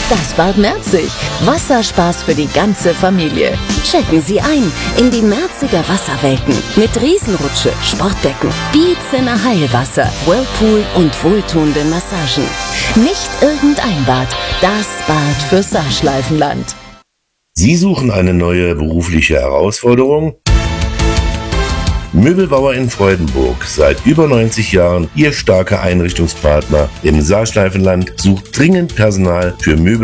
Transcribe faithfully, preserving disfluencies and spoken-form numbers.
Das Bad Merzig. Wasserspaß für die ganze Familie. Checken Sie ein in die Merziger Wasserwelten mit Riesenrutsche, Sportdecken, Bietzener Heilwasser, Whirlpool und wohltuenden Massagen. Nicht irgendein Bad, das Bad für Saarschleifenland. Sie suchen eine neue berufliche Herausforderung? Möbelbauer in Freudenburg, seit über neunzig Jahren Ihr starker Einrichtungspartner im Saarschleifenland, sucht dringend Personal für Möbel